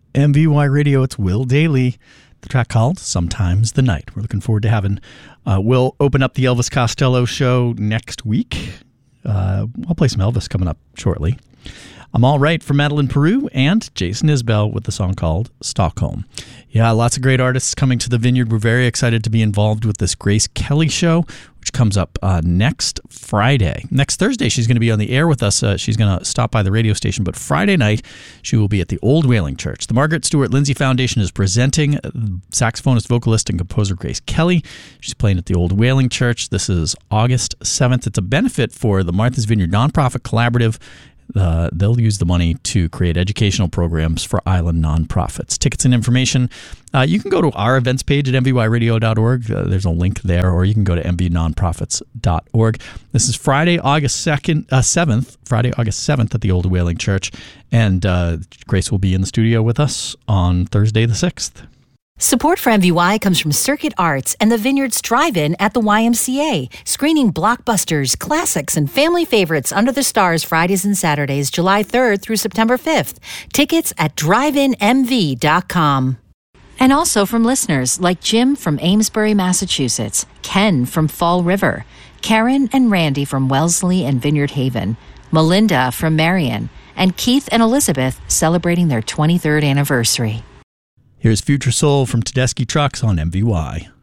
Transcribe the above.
MVY Radio, it's Will Daly. The track called Sometimes the Night. We're looking forward to having Will open up the Elvis Costello show next week. I'll play some Elvis coming up shortly. I'm All Right from Madeline Peru and Jason Isbell with the song called Stockholm. Yeah, lots of great artists coming to the Vineyard. We're very excited to be involved with this Grace Kelly show, which comes up next Friday. Next Thursday, she's going to be on the air with us. She's going to stop by the radio station, but Friday night, she will be at the Old Whaling Church. The Margaret Stewart Lindsay Foundation is presenting saxophonist, vocalist, and composer Grace Kelly. She's playing at the Old Whaling Church. This is August 7th. It's a benefit for the Martha's Vineyard Nonprofit Collaborative. They'll use the money to create educational programs for island nonprofits. Tickets and information, you can go to our events page at mvyradio.org. There's a link there, or you can go to mvnonprofits.org. This is Friday, August 7th at the Old Whaling Church, and Grace will be in the studio with us on Thursday the 6th. Support for MVY comes from Circuit Arts and the Vineyards Drive-In at the YMCA, screening blockbusters, classics, and family favorites under the stars Fridays and Saturdays, July 3rd through September 5th. Tickets at driveinmv.com. And also from listeners like Jim from Amesbury, Massachusetts, Ken from Fall River, Karen and Randy from Wellesley and Vineyard Haven, Melinda from Marion, and Keith and Elizabeth celebrating their 23rd anniversary. Here's Future Soul from Tedeschi Trucks on MVY.